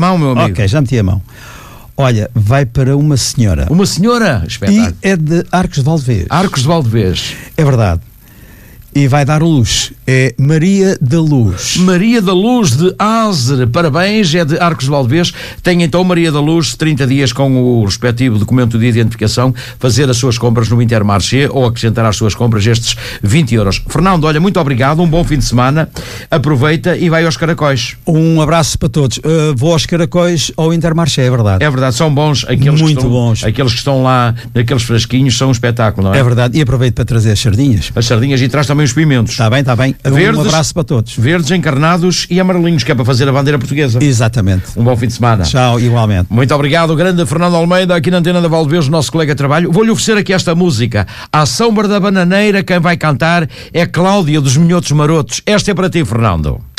Mão, meu amigo. Ok, já meti a mão. Olha, vai para uma senhora. Uma senhora? Espetáculo. E é de Arcos de Valdevez. Arcos de Valdevez. É verdade. E vai dar luz. É Maria da Luz. Maria da Luz de Ázer. Parabéns, é de Arcos de Valdevez. Tem então Maria da Luz 30 dias com o respectivo documento de identificação, fazer as suas compras no Intermarché ou acrescentar às suas compras estes 20 euros. Fernando, olha, muito obrigado, um bom fim de semana. Aproveita e vai aos caracóis. Um abraço para todos. Vou aos caracóis ao Intermarché, é verdade. É verdade, são bons. Muito bons. Aqueles que estão lá, naqueles frasquinhos, são um espetáculo, não é? É verdade. E aproveito para trazer as sardinhas. As sardinhas e traz também os pimentos. Está bem, está bem. Verdes, um abraço para todos. Verdes, encarnados e amarelinhos, que é para fazer a bandeira portuguesa. Exatamente. Um bom fim de semana. Tchau, igualmente. Muito obrigado, grande Fernando Almeida, aqui na Antena da Valdevez, nosso colega de trabalho. Vou-lhe oferecer aqui esta música. À sombra da bananeira, quem vai cantar é Cláudia dos Minhotos Marotos. Esta é para ti, Fernando.